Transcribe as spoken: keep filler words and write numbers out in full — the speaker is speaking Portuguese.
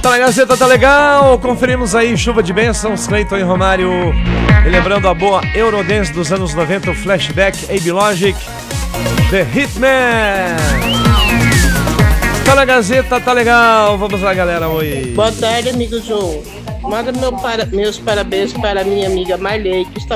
Tá na Gazeta, tá legal. Conferimos aí Chuva de Bênçãos, Cleiton e Romário. E lembrando a boa Eurodance dos anos noventa, o Flashback, A B Logic, The Hitman. Tá na Gazeta, tá legal. Vamos lá, galera. Oi. Boa tarde, amigo João. Manda meu para, meus parabéns para minha amiga Marley, que está